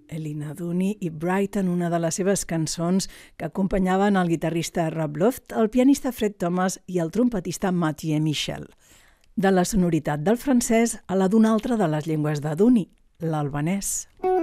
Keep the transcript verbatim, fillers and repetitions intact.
Elina Dunny i Brighton, una de les seves cançons que acompanyaven el guitarrista Rob Loft, el pianista Fred Thomas i el trompetista Mathieu Michel. De la sonoritat del francès a la d'una altra de les llengües de Dunny, l'albanès.